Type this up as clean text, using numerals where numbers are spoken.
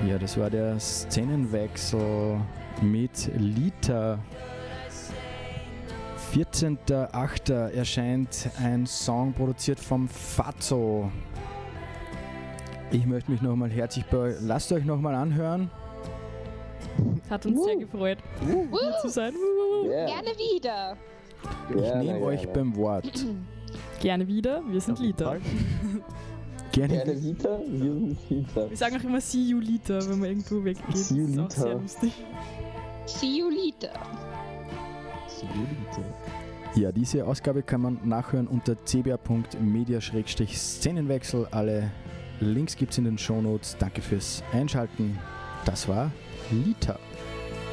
Ja, das war der Szenenwechsel mit Lita. 14.08. erscheint ein Song produziert vom Fatso. Ich möchte mich nochmal herzlich lasst euch nochmal anhören. Hat uns sehr gefreut, hier zu sein. Yeah. Gerne wieder. Ich nehme euch beim Wort. Gerne wieder, wir sind Lita. Gerne Lita, wir sind Lita. Wir sagen auch immer See you Lita, wenn man irgendwo weggeht. Das See you ist auch Lita. sehr lustig. See you later. Ja, diese Ausgabe kann man nachhören unter cba.media/Szenenwechsel. Alle Links gibt es in den Shownotes. Danke fürs Einschalten. Das war Lita.